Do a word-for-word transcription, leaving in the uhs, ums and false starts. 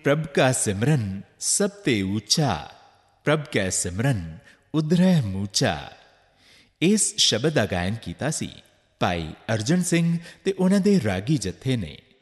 ਪ੍ਰਭ ਕਾ ਸਿਮਰਨ ਸਭ ਤੇ ਉੱਚਾ, ਪ੍ਰਭ ਕੈ ਸਿਮਰਨ ਉਧਰੈ ਮੂਚਾ। ਇਸ ਸ਼ਬਦ ਦਾ ਗਾਇਨ ਕੀਤਾ ਸੀ ਭਾਈ ਅਰਜਨ ਸਿੰਘ ਤੇ ਉਹਨਾਂ ਦੇ ਰਾਗੀ ਜਥੇ ਨੇ।